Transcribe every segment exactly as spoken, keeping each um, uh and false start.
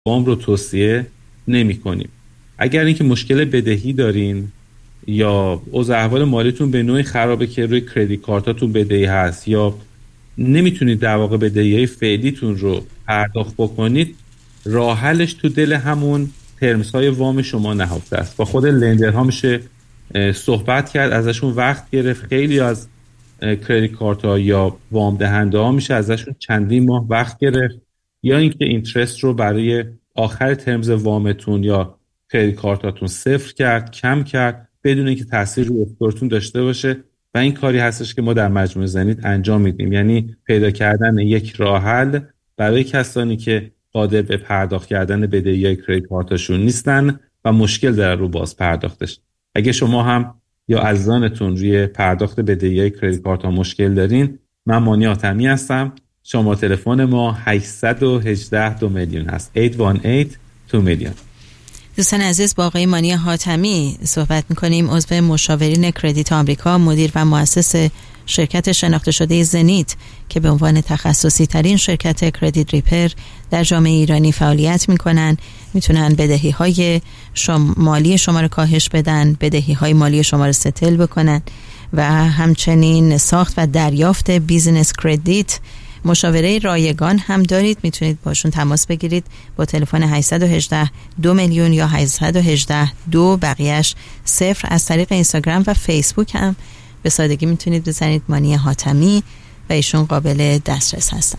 وام رو توصیه نمی کنیم. اگر اینکه مشکل بدهی دارین یا اوضاع احوال مالیتون به نوعی خرابه که روی کریدیت کارتاتون بدهی هست یا نمیتونید در واقع بدهی‌های فعلیتون رو پرداخت بکنید، راه حلش تو دل همون ترمزهای وام شما نهفته است. با خود لندرها میشه صحبت کرد، ازشون وقت گرفت. خیلی از کریدیت کارت ها یا وام دهنده ها میشه ازشون چندین ماه وقت گرفت، یا اینکه اینترست رو برای آخر ترمز وامتون یا کریدیت کارتاتون صفر کرد، کم کرد، بدون اینکه تاثیر روی اسکورتون داشته باشه. و این کاری هستش که ما در مجموعه زنید انجام میدیم، یعنی پیدا کردن یک راه حل برای کسانی که قادر به پرداخت کردن بدهی‌های کریدیت کارتاشون نیستن و مشکل دارن رو باز پرداختش. اگه شما هم یا عزیزانتون روی پرداخت بدهی‌های کریدیت کارت ها مشکل دارین، من مانی حاتمی هستم. شما تلفن ما هشت یک هشت دو میلیون هست، هشت یک هشت دو میلیون. دوستان عزیز، با آقای مانی حاتمی صحبت می‌کنیم، عضو مشاورین کردیت آمریکا، مدیر و مؤسس شرکت شناخته شده زنیت که به عنوان تخصصی ترین شرکت کردیت ریپر در جامعه ایرانی فعالیت میکنن. میتونن بدهی های شما مالی شما رو کاهش بدن، بدهی های مالی شما رو ستل بکنن و همچنین ساخت و دریافت بیزینس کردیت. مشاوره رایگان هم دارید، میتونید باشون تماس بگیرید با تلفن هشت یک هشت دو میلیون یا هشت یک هشت دو بقیهش صفر. از طریق اینستاگرام و فیسبوک هم به سادگی میتونید بزنید مانی حاتمی و ایشون قابل دسترس هستن.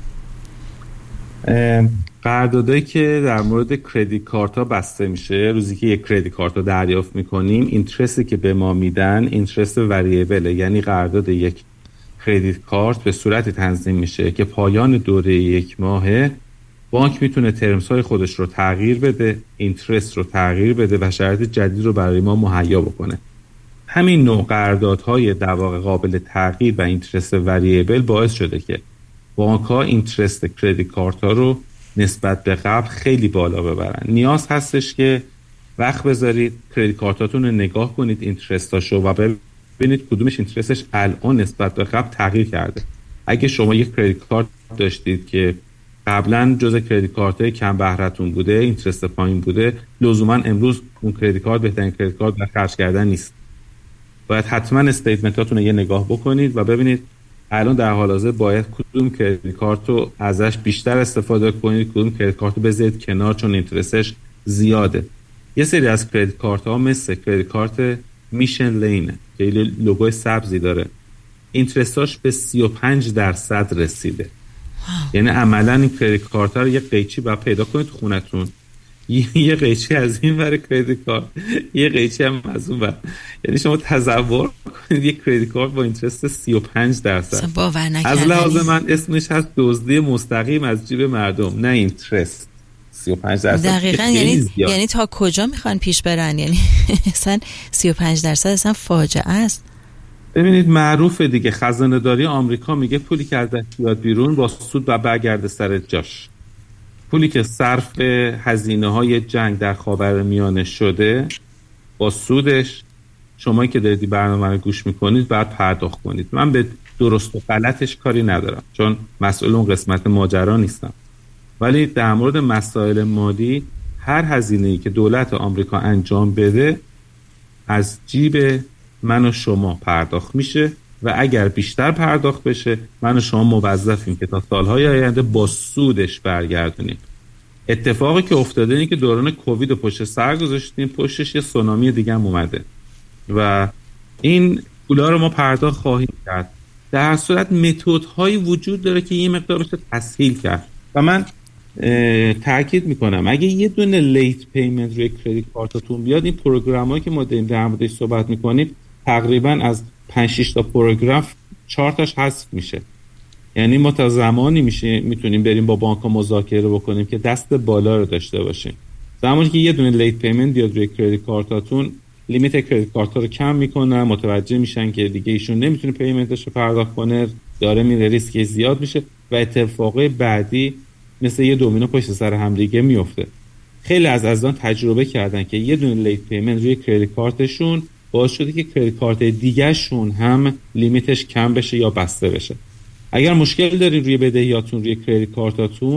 قراردادایی که در مورد کریدیت کارت ها بسته میشه، روزی که یک کریدیت کارت رو دریافت میکنیم، اینترستی که به ما میدن اینترست وریبله، یعنی قرارداد یک کریدیت کارت به صورت تنظیم میشه که پایان دوره یک ماهه بانک میتونه ترمز های خودش رو تغییر بده، اینترست رو تغییر بده و شرایط جدید رو برای ما مهیا بکنه. همین نوع قراردادهای در واقع قابل تغییر و اینترست وریبل باعث شده که بانک ها اینترست کریدیت کارت ها رو نسبت به قبل خیلی بالا ببرن. نیاز هستش که وقت بذارید کریدیت کارتاتون رو نگاه کنید، اینترستاشو، و ببینید کدومش اینترستش الان نسبت به قبل تغییر کرده. اگه شما یک کریدیت کارت داشتید که قبلا جزء کریدیت کارت‌های کم بهره‌تون بوده، اینترست پایین بوده، لزوما امروز اون کریدیت کارت بهترین کریدیت کارت برای خرج کردن نیست. باید حتما استیتمنتاتون رو یه نگاه بکنید و ببینید الان در حال حاضر باید کدوم کریدیت کارت رو ازش بیشتر استفاده کنید، کدوم کریدیت کارت رو بذارید کنار چون اینترستش زیاده. یه سری از کریدیت کارت ها مثل کریدیت کارت میشن لینه که لوگوی سبزی داره، اینترستاش به سی و پنج درصد رسیده. یعنی عملا این کریدیت کارت ها رو یه قیچی باید پیدا کنید تو خونتون، یه قیچی از این ور کریدیت کارت، یه قیچی هم از اون ور. یعنی شما تصور کنید یک کریدیت کارت با اینترست سی و پنج درصد، از لحاظ من اسمش هست دزدی مستقیم از جیب مردم، نه اینترست. سی و پنج درصد دقیقاً. یعنی یعنی تا کجا میخوان پیش برن؟ یعنی اصلا سی و پنج درصد اصلا فاجعه است. ببینید معروفه دیگه، خزانه داری آمریکا میگه پولی که از دست بیاد بیرون با سود و برگرده سر جاش. پولی که صرف هزینه های جنگ در خاورمیانه شده با سودش شما که دارید برنامه رو گوش میکنید باید پرداخت کنید. من به درست و غلطش کاری ندارم چون مسئول اون قسمت ماجرا نیستم، ولی در مورد مسائل مالی هر هزینه‌ای که دولت آمریکا انجام بده از جیب من و شما پرداخت میشه و اگر بیشتر پرداخت بشه من و شما موظفیم که تا سالهای آینده با سودش برگردونیم. اتفاقی که افتاده اینه که دوران کووید رو پشت سر گذاشتیم، پشتش یه سونامی دیگه هم اومده و این پولا رو ما پرداخت خواهیم کرد. در هر صورت متدهایی وجود داره که یه مقدار بشه تسهیل کرد و من تاکید میکنم اگه یه دونه لیت پیمنت روی کریدیت کارتاتون بیاد، این پروگرامایی که ما داریم در موردش صحبت میکنیم تقریبا از پنج شش تا پروگرام چهار تاش حذف میشه. یعنی ما تا زمانی میشه میتونیم بریم با بانک‌ها مذاکره بکنیم که دست بالا رو داشته باشیم. زمانی که یه دونه لیت پیمنت بیاد روی کریدیت کارتاتون، لیمیت کریدیت کارت رو کم میکنن، متوجه میشن که دیگه ایشون نمیتونه پیمنتش رو پرداخت کنه، داره میره ریسک زیاد میشه و اتفاقای بعدی مثل یه دومینو پشت سر هم دیگه میفته. خیلی از عزیزان تجربه کردن که یه دونه لیت پیمنت روی کریدیت کارتشون باعث شده که کریدیت کارت دیگه شون هم لیمیتش کم بشه یا بسته بشه. اگر مشکل دارین روی بدهیاتون روی کریدیت کارتاتون،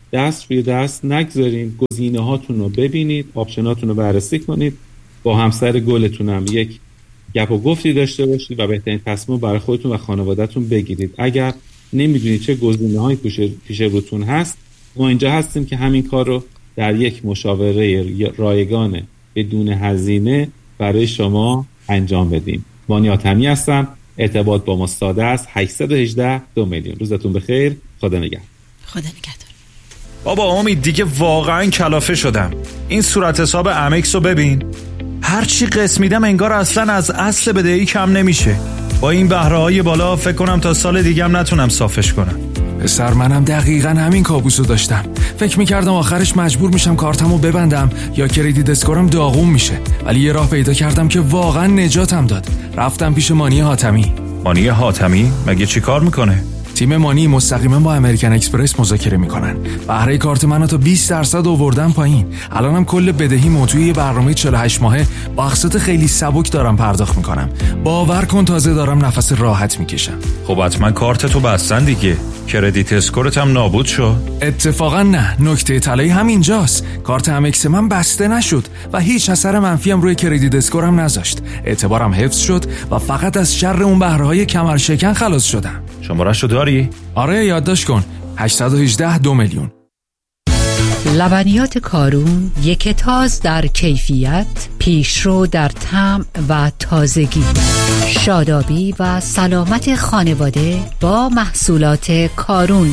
دست روی دست نگذارین، گزینه هاتون رو ببینید، آپشناتون رو بررسی کنید، با همسر گلتون هم یک گپ و گفتی داشته باشید و بهترین تصمیم برای خودتون و خانواده‌تون بگیرید. اگر نمیدونید چه گزینه‌هایی پیش روتون هست، ما اینجا هستیم که همین کار رو در یک مشاوره رایگان بدون هزینه برای شما انجام بدیم. مانی حاتمی هستم. ارتباط با ما ساده است. هشت یک هشت دو میلیون. روزتون بخیر. خدا نگهدار. خدا نگهدار. بابا امید دیگه واقعا کلافه شدم. این صورت حساب امکس رو ببین. هر چی قسط میدم انگار اصلا از اصل بدهی کم نمیشه. با این بهره‌های بالا فکر کنم تا سال دیگه هم نتونم صافش کنم. پسر منم دقیقاً همین کابوسو داشتم. فکر میکردم آخرش مجبور میشم کارتمو ببندم یا کریدیت اسکورم داغون میشه، ولی یه راه پیدا کردم که واقعاً نجاتم داد. رفتم پیش مانی حاتمی. مانی حاتمی مگه چی کار میکنه؟ تیم مانی مستقیما با امریکن اکسپرس مذاکره میکنن. بهره کارت منو تا بیست درصد آوردن پایین. الانم کل بدهی موضوعی یه برنامه چهل و هشت ماهه با اقساط خیلی سبک دارم پرداخت میکنم. باور کن تازه دارم نفس راحت میکشم. خب حتما کارت تو بستن دیگه. کردیت اسکورت هم نابود شد. اتفاقا نه، نکته طلایی همینجاست. کارت امکس من بسته نشد و هیچ اثر منفی هم روی کردیت اسکورم نذاشت. اعتبارم حفظ شد و فقط از شر اون بهره‌های کمر شکن خلاص شدم. شماره‌شو داری؟ آره یادداشت کن. هشت یک هشت دو میلیون. لبنیات کارون یک تاز در کیفیت، پیشرو در طعم و تازگی، شادابی و سلامت خانواده با محصولات کارون.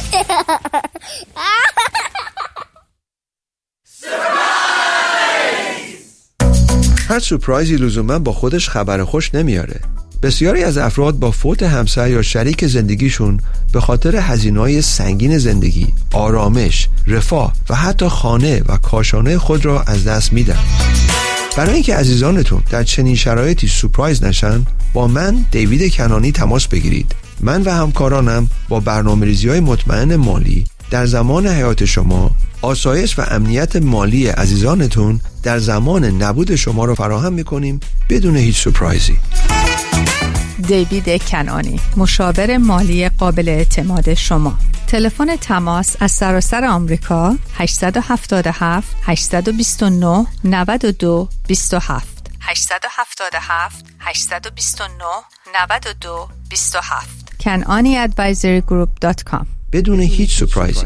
هر سورپرایزی لزوما با خودش خبر خوش نمیاره. بسیاری از افراد با فوت همسر یا شریک زندگیشون به خاطر هزینه‌های سنگین زندگی، آرامش، رفاه و حتی خانه و کاشانه خود را از دست میدن. برای اینکه عزیزانتون در چنین شرایطی سورپرایز نشن، با من دیوید کنانی تماس بگیرید. من و همکارانم با برنامه‌ریزی‌های مطمئن مالی در زمان حیات شما آسایش و امنیت مالی عزیزانتون در زمان نبود شما را فراهم می‌کنیم بدون هیچ سورپرایزی. دیوید کنانی، مشاور مالی قابل اعتماد شما. تلفن تماس از سراسر آمریکا هشت هفت هفت هشت دو نه نه دو دو هفت هشت هفت هفت هشت دو نه نه دو دو هفت کنانی ادوایزری گروپ دات کام. بدون هیچ سورپرایزی.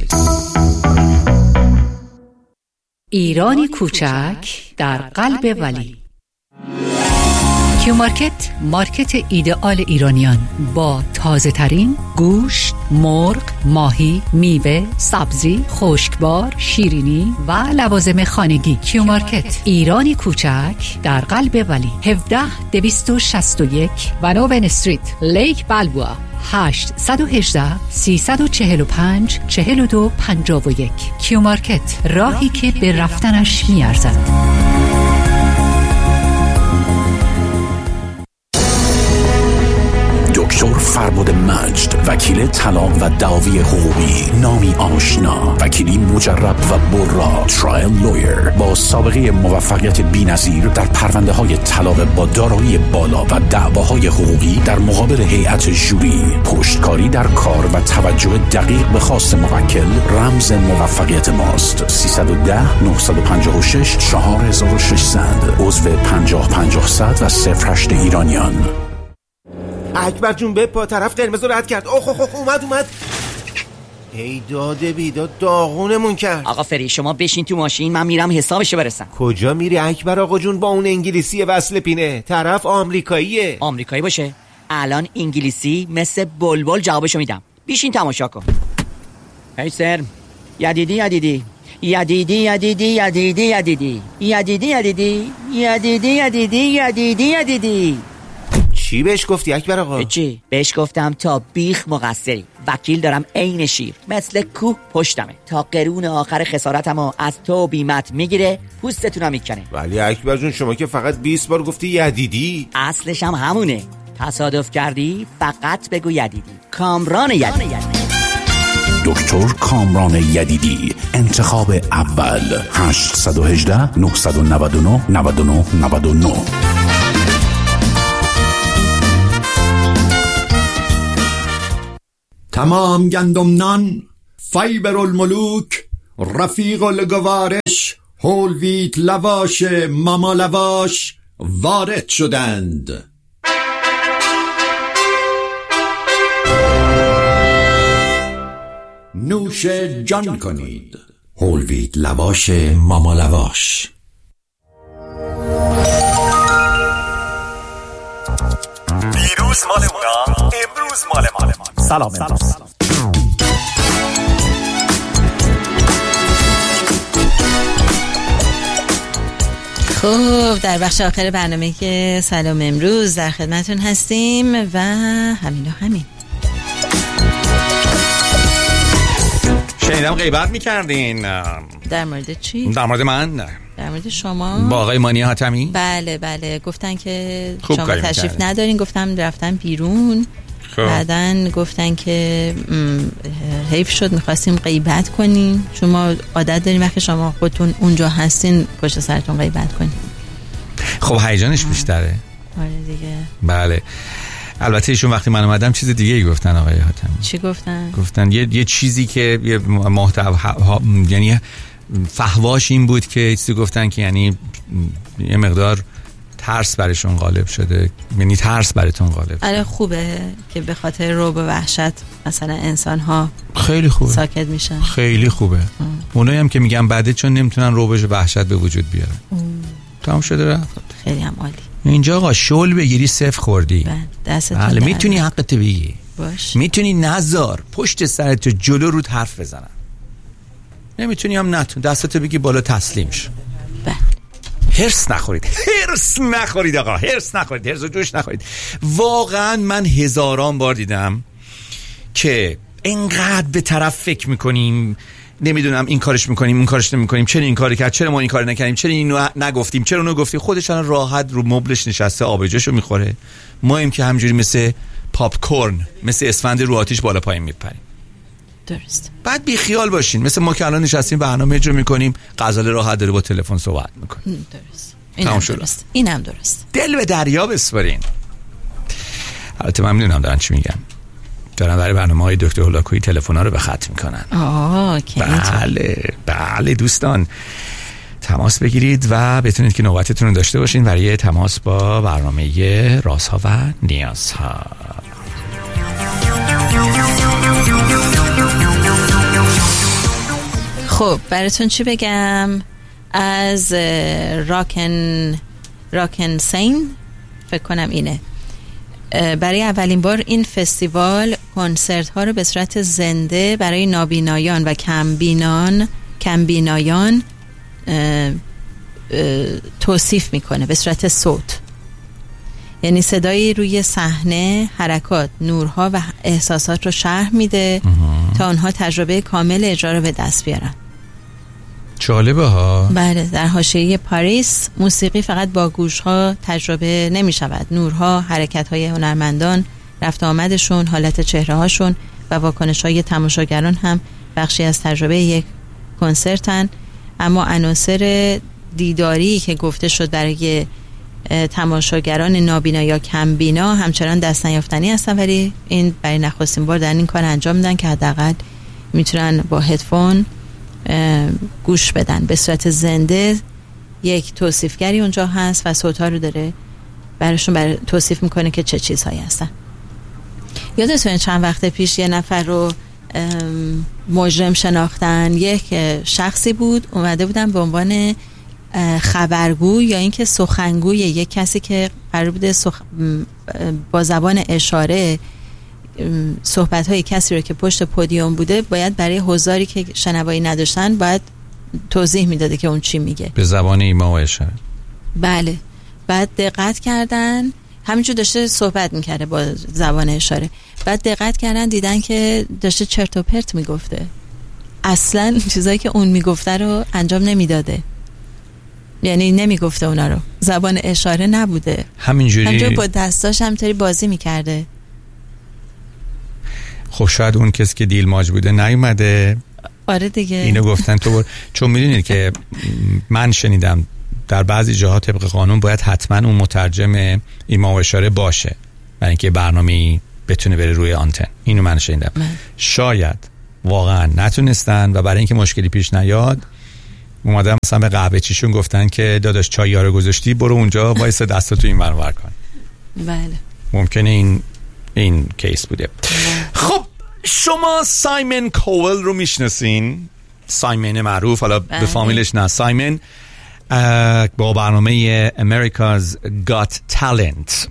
ایرانی کوچک در قلب ولی. کیو مارکت، مارکت ایدئال ایرانیان با تازه ترین گوشت، مرغ، ماهی، میوه، سبزی، خشکبار، شیرینی و لوازم خانگی. کیو مارکت، ایرانی کوچک در قلب ولی. هفده دویست و شصت و یک ونوون استریت، لیک بالبوا. هشت یک هشت سه چهار پنج چهار دو پنج یک. کیو مارکت، راهی که به رفتنش میارزد. دکتر فرباد مجد، وکیل طلاق و دعاوی حقوقی، نامی آشنا، وکیلی مجرب و برا، ترایل لویر با سابقه موفقیت بی‌نظیر در پرونده های طلاق با دارایی بالا و دعواهای حقوقی در مقابل هیئت ژوری، پشتکاری در کار و توجه دقیق به خواست موکل رمز موفقیت ماست. سیصد و ده نهصد و پنجاه و شش چهار هزار و ششصد، عضو پنجاه پنجاه صد و صفر هشت ایرانیان. اکبر جون به پا طرف قرمز رو رد کرد. اوه اوه اوه اومد اومد. ای داده بیداد داغونمون کرد. آقا فری شما بشین تو ماشین، من میرم حسابشو برسم. کجا میری اکبر آقا جون با اون انگلیسی وصل پینه؟ طرف آمریکاییه. آمریکایی باشه الان انگلیسی مثل بلبل جوابشو میدم. بشین تماشا کن. هی سر یدیدی یدیدی یدیدی یدیدی یدیدی یدیدی یدیدی یدیدی یدیدی یدیدی یدیدی یدیدی. چی بهش گفتی اکبر آقا؟ چی؟ بهش گفتم تا بیخ مقصری، وکیل دارم عین شیر، مثل کوه پشتمه، تا قرون آخر خسارتمو از تو بیمت میگیره، پوستتونم میکنه. ولی اکبر جون شما که فقط بیست بار گفتی یدیدی. اصلش هم همونه. تصادف کردی فقط بگو یدیدی. کامران یدیدی. دکتر کامران یدیدی، انتخاب اول. هشت یک هشت نه نه نه نه نه نه نه. تمام گندم نان فیبر الملوک، رفیق الگوارش، هول ویت لواش ماما لواش وارد شدند. نوش جان کنید. هول ویت لواش ماما لواش. دیروز مال اونا، امروز مال مال ما. سلام امروز. خب در بخش آخر برنامه که سلام امروز در خدمتون هستیم و همین و همین. شنیدم غیبت میکردین. در مورد چی؟ در مورد من؟ نه. در مورد شما؟ با آقای مانی حاتمی؟ بله بله، گفتن که شما تشریف میکردن. ندارین. گفتم رفتن بیرون. خب. بعدن گفتن که حیف شد میخواستیم غیبت کنیم. شما عادت دارین وقتی شما خودتون اونجا هستین پشت سرتون غیبت کنیم. خب هیجانش بیشتره. آره دیگه. بله. البته ایشون وقتی من اومدم چیز دیگه ای گفتن آقای حاتمی. چی گفتن؟ گفتن یه یه چیزی که یه محتوا ها... یعنی فحواش این بود که چیزی گفتن که یعنی یه مقدار ترس برشون غالب شده، یعنی ترس براتون غالب شده. آره خوبه که به خاطر رعب و وحشت مثلا انسان ها خیلی خوبه ساکت میشن. خیلی خوبه. اونایی هم که میگن بعده چون نمیتونن رعب و وحشت به وجود بیارن. تمام شده رفت. خیلی هم عالی. اینجا آقا شل بگیری صفر خوردی. دستتون بله میتونی حقت بگی. باش. میتونی نزار پشت سرت جلو رو حرف بزنن. نمیتونی هم نتون دستتو بگی بالا تسلیم شو. بله. هرس نخورید هرس نخورید آقا هرس نخورید هرس و جوش نخورید. واقعا من هزاران بار دیدم که انقدر به طرف فکر میکنیم نمیدونم این کارش میکنیم اون کارش نمیکنیم، چرا این کاری کرد، چرا ما این کار نکردیم، چرا اینو نگفتیم، چرا اونو گفتیم. خودش الان راحت رو مبلش نشسته آبجوشو میخوره، ما هم که همجوری مثل پاپ کورن مثل اسفند رو آتیش بالا پایین میپریم. درست. بعد بی خیال باشین مثل ما که الان نشستیم برنامه اجرا میکنیم، غزاله راحت داره با تلفن صحبت میکنیم. درست. اینم درست. اینم درست. دل به دریا بسپارین. البته من میدونم دارن چی میگم. دارن برای برنامه‌های دکتر هولاکویی تلفن‌ها رو به خط میکنن. آه که بله بله دوستان تماس بگیرید و بتونید که نوبتتون رو داشته باشین برای تماس با برنامه رازها و نیازها. خب براتون چی بگم؟ از راکن راکن سین فکر کنم اینه. برای اولین بار این فستیوال کنسرت ها رو به صورت زنده برای نابینایان و کمبینان کمبینایان توصیف میکنه به صورت صوت. یعنی صدایی روی صحنه، حرکات، نورها و احساسات رو شرح میده تا آنها تجربه کامل اجرا رو به دست بیارن. جالبه ها. بله در حاشیه پاریس موسیقی فقط با گوش‌ها تجربه نمی شود. نورها، حرکت‌های هنرمندان، رفت آمدشون، حالت چهره‌هاشون و واکنش‌های تماشاگران هم بخشی از تجربه یک کنسرتن. اما عناصر دیداری که گفته شد برای تماشاگران نابینا یا کمبینا همچنان دست نیافتنی هستن، ولی این برای نخستین بار در این کار انجام میدن که حداقل میتونن با هدفون گوش بدن به صورت زنده. یک توصیفگری اونجا هست و صوت‌ها رو داره براشون بر توصیف میکنه که چه چیزهایی هستن. یادتونه چند وقت پیش یه نفر رو مجرم شناختن؟ یک شخصی بود اومده بودن به عنوان خبرگو یا اینکه سخنگوی یک کسی که قرار بوده سخ... با زبان اشاره صحبت‌های کسی رو که پشت پودیوم بوده باید برای حضاری که شنوایی نداشتن باید توضیح میداده که اون چی میگه به زبان ایما و اشاره. بله. بعد دقت کردن همینجور داشته صحبت میکرده با زبان اشاره، بعد دقت کردن دیدن که داشته چرت و پرت میگفته، اصلا چیزایی که اون میگفته رو انجام نمیداده، یعنی نمیگفته اونا رو، زبان اشاره نبوده، همینجوری همینجور با دستاش همینطوری بازی میکرده. خب شاید اون کسی که دیل ماج بوده نیومده. آره دیگه اینو گفتن تو بر... چون میدونید که من شنیدم در بعضی جاها طبق قانون باید حتما اون مترجم ایما و اشاره باشه برای اینکه برنامه‌ای بتونه بره روی آنتن. اینو من شنیدم. من. شاید واقعا نتونستن و برای اینکه مشکلی پیش نیاد اومدن مثلا به قهوه چیشون گفتن که داداش چای رو گذاشتی برو اونجا وایس دستاتو این ور ور کن. بله ممکنه این این کیس بوده. خب شما سایمن کوول رو میشناسین؟ سایمن معروف، حالا به فامیلش نه، سایمن با برنامه America's Got Talent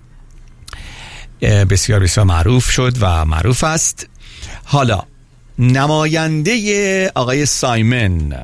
بسیار بسیار معروف شد و معروف است. حالا نماینده آقای سایمن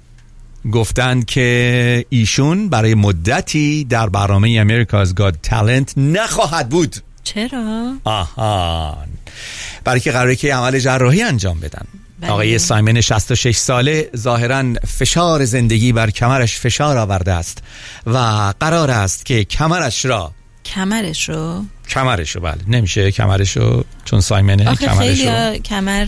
گفتن که ایشون برای مدتی در برنامه America's Got Talent نخواهد بود. چرا؟ آها، برای که قراره که عمل جراحی انجام بدن. بله. آقای سایمن شصت و شش ساله ظاهراً فشار زندگی بر کمرش فشار آورده است و قرار است که کمرش را کمرش رو کمرش رو بله نمیشه کمرش رو چون سایمنه آخه کمرش خیلی رو کمر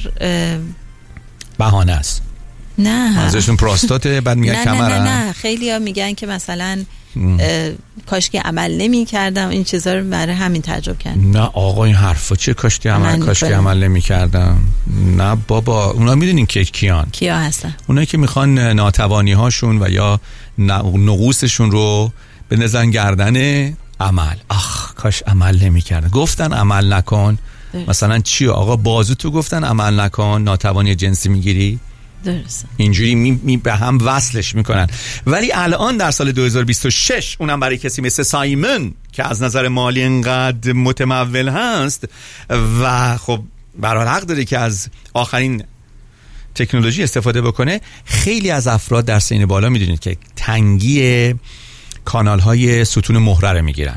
بهانه است. نه ازشون پروستاته بعد میگن نه کمر. نه نه نه خیلی ها میگن که مثلا کاش که عمل نمی کردم این چیزا رو برای همین تعجب کردم. نه آقا این حرفا چه کاش که عمل کاش که عمل نمی کردم. نه بابا اونا میدونین که کیان کیا هستن؟ اونایی که میخوان ناتوانی هاشون و یا نقوصشون رو بنزن گردن عمل. آخ کاش عمل نمی کردم. گفتن عمل نکن درست. مثلا چی آقا بازو تو گفتن عمل نکن ناتوانی جنسی میگیری درست. اینجوری می, می به هم وصلش میکنن. ولی الان در سال دو هزار و بیست و شش اونم برای کسی مثل سایمن که از نظر مالی انقدر متمول هست و خب برای حق داره که از آخرین تکنولوژی استفاده بکنه، خیلی از افراد در سن بالا میدونید که تنگی کانال های ستون مهره رو میگیرن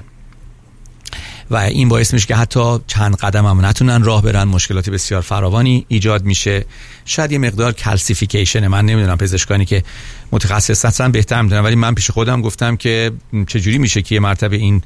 و این باعث میشه که حتی چند قدم هم نتونن راه برن، مشکلات بسیار فراوانی ایجاد میشه. شاید یه مقدار کلسیفیکیشن، من نمیدونم پزشکانی که متخصص هستن بهتر میدونن، ولی من پیش خودم گفتم که چجوری میشه که یه مرتبه این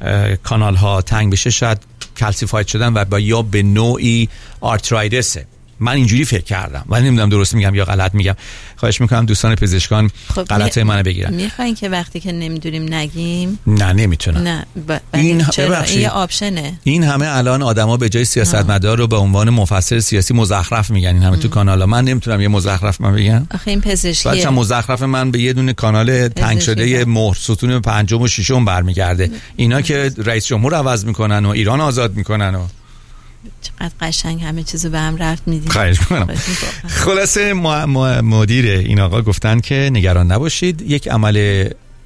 کانال ها تنگ بشه، شاید کلسیفاید شدن و با یا به نوعی آرترایدسه. من اینجوری فکر کردم ولی نمیدونم درست میگم یا غلط میگم. خواهش میکنم دوستان پزشکان خب غلطه منو بگیرن. میخواین که وقتی که نمیدونیم نگیم؟ نه نمیتونم. نه ب... این چرا این یه آپشنه. این همه الان آدما به جای سیاستمدار رو به عنوان مفسر سیاسی مزخرف میگن، این همه تو کانالا. من نمیتونم یه مزخرف من بگم. آخه این پزشکیه. بچا مزخرف من به یه دونه کانال تنگ شده مهر ستون پنجم و ششم برمیگرده. اینا که رئیس جمهور عوض میکنن و ایران آزاد میکنن و چقدر قشنگ همه چیزو به هم رفت میدین. خواهش میکنم. خلاصه مدیر این آقا گفتن که نگران نباشید، یک عمل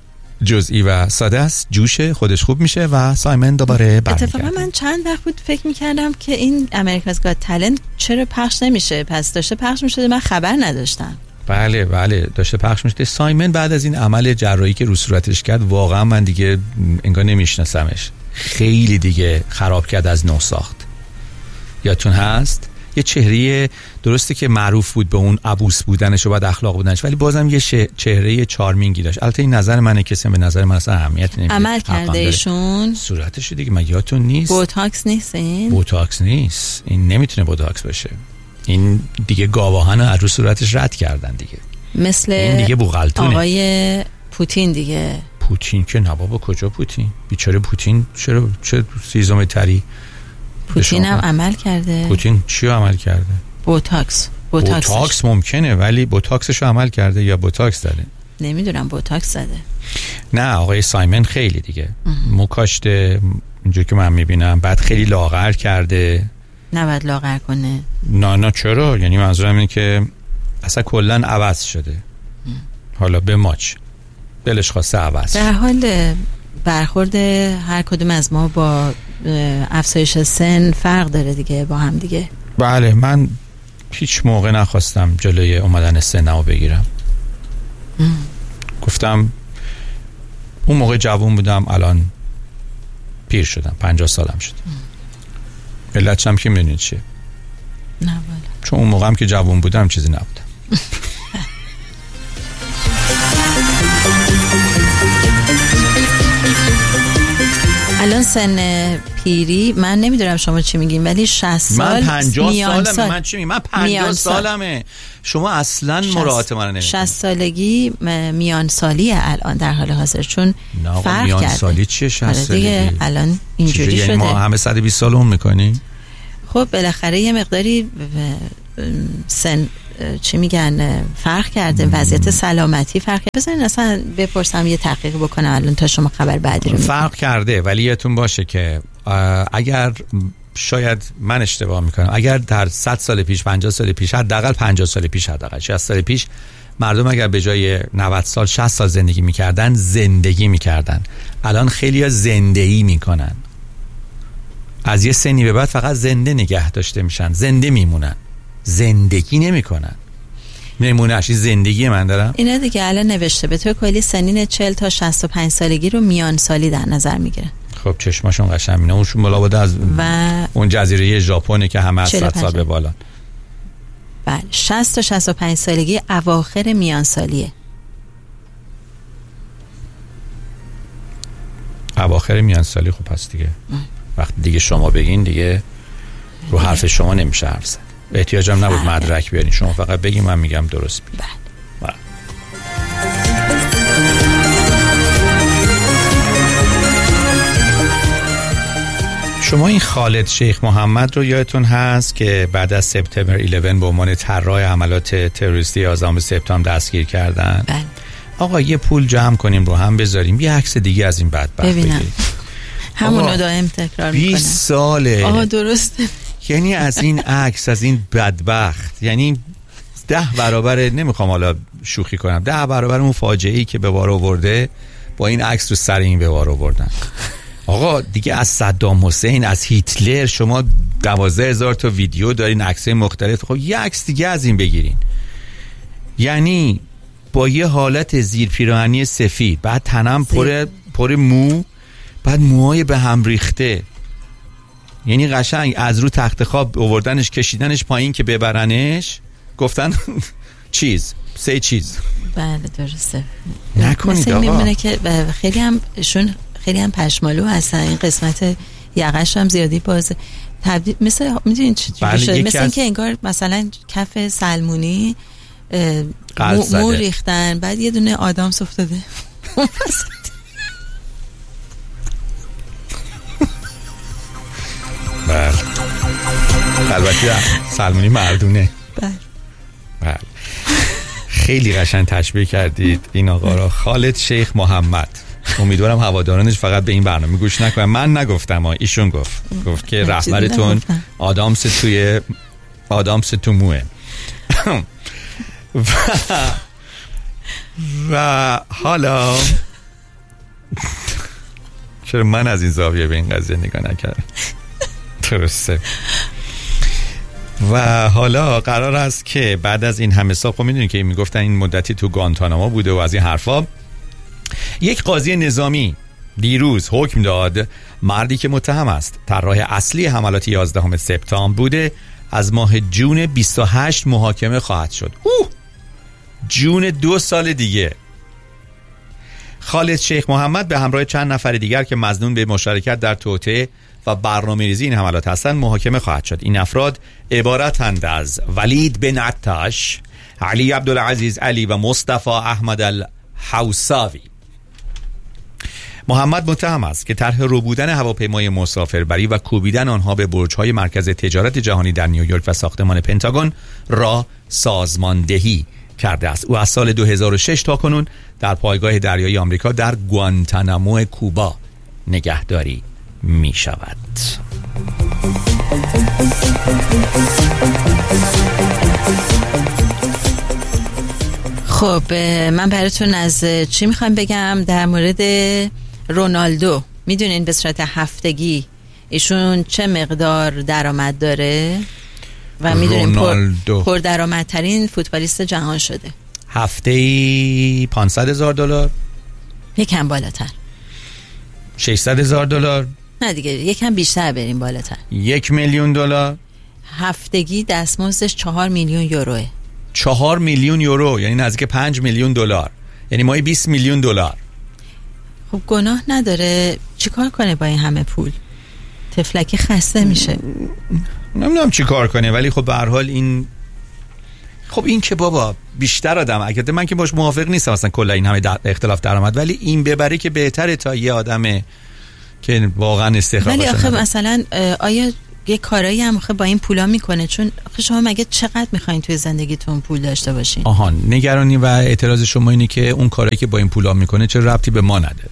جزئی و ساده است، جوشه خودش خوب میشه و سایمن دوباره برمیگرده. اتفاقا من چند وقت بود فکر میکردم که این America's Got Talent چرا پخش نمیشه، پس داشته پخش میشده من خبر نداشتم. بله بله داشته پخش میشده. سایمن بعد از این عمل جراحی که رو صورتش کرد واقعا من دیگه انگار نمیشناسمش، خیلی دیگه خراب کرد، از نو ساخت. یادتون هست یه چهره درسته که معروف بود به اون عبوس بودنش و بد اخلاق بودنش، ولی بازم یه چهره چارمینگی داشت. البته این نظر منه، کسی به نظر من اصلا اهمیت نمیده. عمل کرده ایشون صورتش دیگه، مگه یادتون نیست؟ بوتاکس نیست این؟ بوتاکس نیست این، نمیتونه بوتاکس باشه. این دیگه گاواهن از رو صورتش رد کردن دیگه، مثل این دیگه بوغلتونه. آقای پوتین دیگه. پوتین که نه بابا، کجا پوتین؟ بیچاره پوتین چرا چه سیزم تری؟ پوتین هم عمل کرده. پوتین چی عمل کرده؟ بوتاکس. بوتاکس, بوتاکس ممکنه ولی بوتاکسشو عمل کرده یا بوتاکس داره؟ نمیدونم، بوتاکس زده. نه آقای سایمن خیلی دیگه مو کاشته اینجوری که من میبینم، بعد خیلی لاغر کرده. نباید لاغر کنه. نه نه چرا؟ یعنی منظورم اینه که اصلا کلن عوض شده. ام. حالا به ماچ دلش خواسته عوض. در حال برخورد هر کدوم از ما با افزایش سن فرق داره دیگه با هم دیگه. بله من هیچ موقع نخواستم جلوی اومدن سنمو بگیرم. ام. گفتم اون موقع جوان بودم، الان پیر شدم، پنجاه سالم شد. علتش هم که میدونید چیه؟ نه بله. چون اون موقع هم که جوان بودم چیزی نبودم. الان سن پیری من نمیدونم شما چی میگین، ولی شصت سال من پنجاه سالمه. سال. من چی میگم؟ من پنجاه سالمه. شما اصلا مراعات من نمیدونید. شصت سالگی میان سالیه الان در حال حاضر، چون فرق میان کرده. سالی چیه شصت سالگی؟ الان اینجوری شده. یعنی ما همه صد و بیست سال عمر میکنیم. خب بالاخره یه مقداری سن چی میگن فرق کرده، وضعیت سلامتی فرق کرده. بذارین اصلا بپرسم یه تحقیق بکنم الان تا شما خبر بعدی رو. فرق کرده، ولی یادتون باشه که اگر شاید من اشتباه میکنم، اگر در صد سال پیش، پنجاه سال پیش، حداقل پنجاه سال پیش، حداقل شصت سال پیش مردم اگر به جای نود سال شصت سال زندگی میکردن زندگی میکردن، الان خیلی‌ها زندگی میکنن. از یه سنی به بعد فقط زنده نگه داشته میشن، زنده میمونن، زندگی نمیکنن. نمونهش زندگی من دارم اینا دیگه. الان نوشته به طور کلی سنین چهل تا شصت و پنج سالگی رو میان سالی در نظر میگیره. خب چشماشون قشنگ اینه، اونشون بالا بوده از و اون جزیره ژاپنی که همه از صد سال به بالا. بله، شصت تا شصت و پنج سالگی اواخر میان سالیه. اواخر میان سالی. خب پس دیگه وقتی دیگه شما بگین دیگه رو حرف شما نمیشه حرف زد. احتیاجم نبود بله. مدرک بیارین، شما فقط بگین من میگم درست بگین. بله. بله. شما این خالد شیخ محمد رو یادتون هست که بعد از سپتامبر یازده به عنوان طراح حملات تروریستی یازدهم سپتامبر دستگیر کردن؟ بله. آقا یه پول جمع کنیم رو هم بذاریم، یه عکس دیگه از این بدبخت بگیریم. همونو دائم تکرار میکنن. بیست ساله. آها درسته. یعنی از این عکس، از این بدبخت، یعنی ده برابر، نمیخوام حالا شوخی کنم، ده برابر اون فاجعه‌ای که به بار آورده با این عکس رو سر این به بار آوردن. آقا دیگه از صدام حسین، از هیتلر شما دوازده هزار تا ویدیو دارین، عکسای مختلف. خب یه عکس دیگه از این بگیرین. یعنی با یه حالت زیر پیراهنی سفید، بعد تنم پر پر مو، بعد موهای به هم ریخته، یعنی قشنگ از رو تخت خواب آوردنش کشیدنش پایین که ببرنش، گفتن چیز سه چیز. بله درسته. نکنید آقا. میمونه که خیلی هم شون خیلی هم پشمالو هستن، این قسمت یقش هم زیادی بازه تبدیل، مثل میدونین چی بله شده، مثل از... این که انگار مثلا کف سلمونی مو, مو ریختن، بعد یه دونه آدامس افتاده. بله البته سلمونی مردونه. بله بله خیلی قشنگ تشبیه کردید این آقا را. خالد شیخ محمد. امیدوارم هوادارانش فقط به این برنامه گوش نکنن. من نگفتم، ایشون گفت گفت که رهبرتون آدامس توی آدامس تو موه. و و حالا چرا من از این زاویه به این قضیه نگاه نکردم؟ درسته. و حالا قرار است که بعد از این همه سال، خب میدونید که میگفتن این مدتی تو گوانتاناما بوده و از این حرفا، یک قاضی نظامی دیروز حکم داد مردی که متهم است طراح اصلی حملات یازدهم سپتامبر بوده از ماه جون بیست و هشت محاکمه خواهد شد. اوه جون دو سال دیگه. خالد شیخ محمد به همراه چند نفر دیگر که مظنون به مشارکت در توطئه و برنامه‌ریزی این حملات هستند محاکمه خواهد شد. این افراد عبارتند از ولید بن عطاش، علی عبدالعزیز علی و مصطفی احمد الحوساوی. محمد متهم است که طرح ربودن هواپیمای مسافربری و کوبیدن آنها به برج‌های مرکز تجارت جهانی در نیویورک و ساختمان پنتاگون را سازماندهی کرده است. او از سال دو هزار و شش تا کنون در پایگاه دریایی آمریکا در گوانتانامو کوبا نگهداری می شود. خب من براتون از چی میخوام بگم در مورد رونالدو. میدونین به صورت هفتگی ایشون چه مقدار درآمد داره و میدونین پر, پر درآمدترین فوتبالیست جهان شده. هفته‌ای پانصد هزار دلار، یکم بالاتر ششصد هزار دلار، نه دیگه یکم بیشتر بریم بالاتر، یک میلیون دلار. هفتگی دستمزدش چهار میلیون یوروه. چهار میلیون یورو یعنی نزدیک پنج میلیون دلار، یعنی ماهی بیست میلیون دلار. خب گناه نداره چیکار کنه با این همه پول؟ تفلکی خسته میشه. نمیدونم چی کار کنه، ولی خب به هر حال این خب این که بابا بیشتر آدم، اگه من که باش موافق نیستم اصلا کلا این همه در اختلاف درآمد، ولی این ببره که بهتره تا یه آدمه که واقعا استخراج. ولی آخه مثلا آیا یه کارایی هم با این پولا میکنه، چون شما مگه چقدر میخواین توی زندگیتون پول داشته باشین؟ آها، نگرانی و اعتراض شما اینه که اون کارایی که با این پولا میکنه چه ربطی به ما نداره.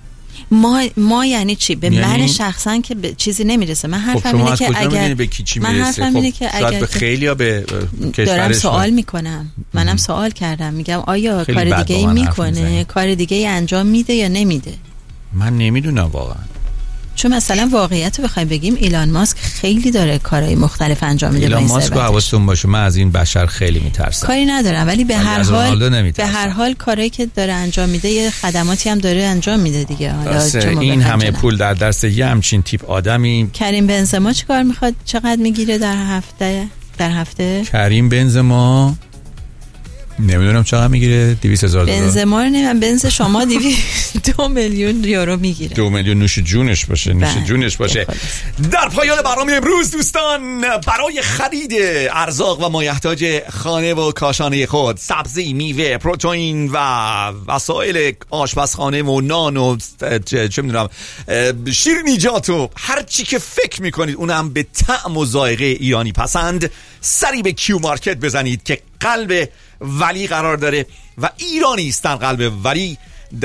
ما ما یعنی چی؟ به یعنی... من شخصا که به چیزی نمیرسه. من حرفم خب اینه که اگر به کی چی من میرسه؟ حرفم خب اینه که اگر به خیلی یا به کشورش دارم سوال میکنم، منم ام. سوال کردم، میگم آیا کار دیگه ای میکنه، کار دیگه ای انجام میده یا نمیده؟ من نمیدونم واقعا، چون مثلا واقعیت بخوایم بگیم ایلان ماسک خیلی داره کارهای مختلف انجام میده. ایلان ماسک رو حواستون باشه، من از این بشر خیلی میترسم. کاری ندارم، ولی به هر حال به هر حال کارهایی که داره انجام میده یه خدماتی هم داره انجام میده دیگه. حالا این همه پول در دست یه همچین تیپ آدمی. کریم بنزما چیکار میخواد؟ چقدر میگیره در هفته؟ در هفته کریم بنزما نمیدونم چقدر میگیره، دویست هزار دلار. بنزما رو نمیدونم، بنز شما دویست دو میلیون یورو میگیره. دو میلیون نوش جونش باشه، نوش جونش باشه. در پایان برنامه امروز دوستان، برای خرید ارزاق و مایحتاج خانه و کاشانه خود، سبزی، میوه، پروتئین و وسایل آشپزخانه و نان و چه میدونم شیرینیجات و هر چی که فکر میکنید اونم به طعم و ذائقه ایرانی پسند، سری به کیو مارکت بزنید که قلب ولی قرار داره و ایرانی است در قلب ولی،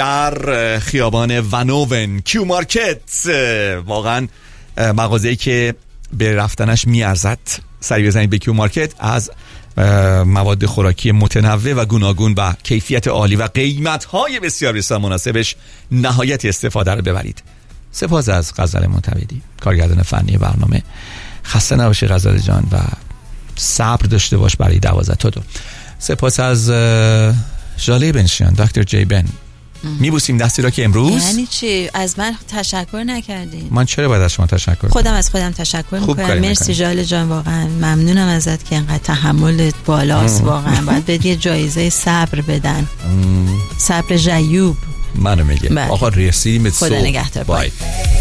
در خیابان ونوون. کیو مارکت واقعا مغازه‌ای که به رفتنش میارزد. سری بزنید به کیو مارکت، از مواد خوراکی متنوع و گوناگون و کیفیت عالی و قیمت‌های بسیار بسیار مناسبش نهایت استفاده رو ببرید. سپاس از غزل معتمدی، کارگردان فنی برنامه. خسته نباشی غزل جان و صبر داشته باش برای دوازده تا دو. سپاس از ژاله بنشیان، دکتر جی بن. میبوسیم دستی را که امروز. یعنی چی؟ از من تشکر نکردین؟ من چرا باید از شما تشکر کنم؟ خودم از خودم تشکر میکنم. مرسی ژاله جان، واقعا ممنونم ازت که انقدر تحملت بالاست. واقعا باید بهت یه جایزه صبر بدن. صبر ژیوب منو میگه. آقا رسیدیم به خدا نگهدار. بای.